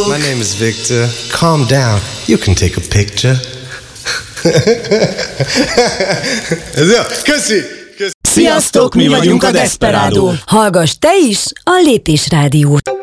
My name is Victor. Calm down. You can take a picture. Ez jó. Köszi! Sziasztok, mi vagyunk a Desperado. Hallgass te is a Lépés Rádiót.